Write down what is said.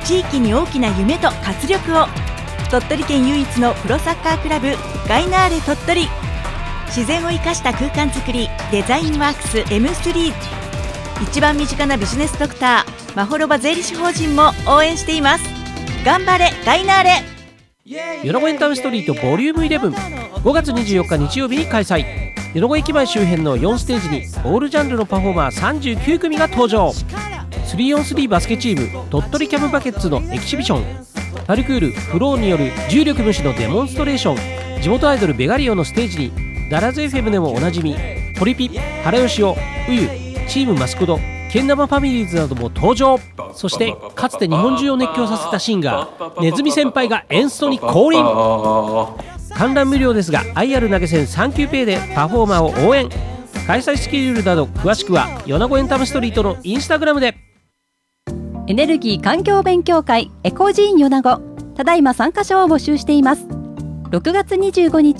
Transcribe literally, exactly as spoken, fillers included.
地域に大きな夢と活力を。鳥取県唯一のプロサッカークラブガイナーレ鳥取。自然を生かした空間づくりデザインワークス エムスリー。 一番身近なビジネスドクターまほろば税理士法人も応援しています。頑張れガイナーレ。 米子エンタメストリートボリュームイレブン、ごがつにじゅうよっか日曜日に開催。米子駅前周辺のよんステージにオールジャンルのパフォーマーさんじゅうきゅうくみが登場。 スリーオンスリー バスケチーム鳥取キャブバケッツのエキシビション、パルクールフローによる重力無視のデモンストレーション、地元アイドルベガリオのステージにダラズ エフエム でもおなじみポリピ、原よしお、ウユ、チームマスコド、ケンナマファミリーズなども登場。そしてかつて日本中を熱狂させたシンガーネズミ先輩がエンストに降臨。観覧無料ですが アイアール 投げ銭サンキューペイでパフォーマーを応援。開催スケジュールなど詳しくは米子エンタメストリートのインスタグラムで。 エネルギー環境勉強会エコジーン米子、ただいま参加者を募集しています。ろくがつにじゅうごにち